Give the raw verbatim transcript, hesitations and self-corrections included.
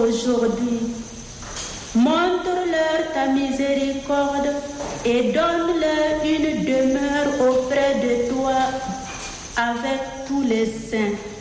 aujourd'hui. Montre-leur ta miséricorde et donne-leur une demeure auprès de toi avec tous les saints.